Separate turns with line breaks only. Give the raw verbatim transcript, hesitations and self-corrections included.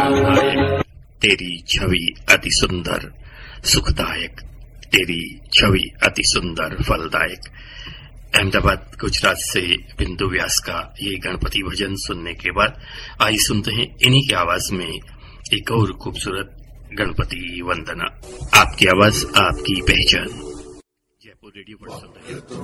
विधायक, तेरी छवि अति सुंदर सुखदायक, तेरी छवि अति सुंदर फलदायक। अहमदाबाद गुजरात से बिंदु व्यास का ये गणपति भजन सुनने के बाद आइए सुनते हैं इन्हीं की आवाज में एक और खूबसूरत गणपति वंदना। आपकी आवाज आपकी पहचान। जयपुर रेडियो पर सुन रहे हैं।